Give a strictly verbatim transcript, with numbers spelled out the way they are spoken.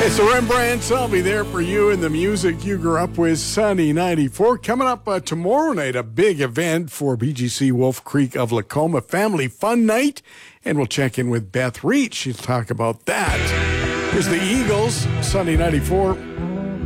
It's the Rembrandts. I'll be there for you and the music you grew up with. Sunny ninety-four. Coming up uh, tomorrow night, a big event for B G C Wolf Creek of Lacoma Family Fun Night. And we'll check in with Beth Reach. She'll talk about that. Here's the Eagles, Sunny ninety-four.